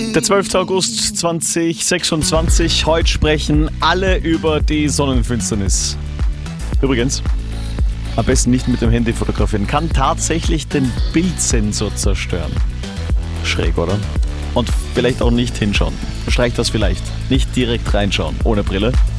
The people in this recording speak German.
Der 12. August 2026. Heute sprechen alle über die Sonnenfinsternis. Übrigens, am besten nicht mit dem Handy fotografieren. Kann tatsächlich den Bildsensor zerstören. Schräg, oder? Und vielleicht auch nicht hinschauen. Streicht das vielleicht. Nicht direkt reinschauen, ohne Brille.